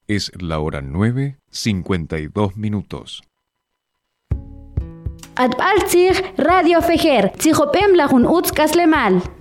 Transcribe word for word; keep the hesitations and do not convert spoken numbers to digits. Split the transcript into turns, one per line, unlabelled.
Es la hora nueve, cincuenta y dos minutos.
Atbaltzig Radio Fejer, Tzihopem Lajun Utz Kaslemal.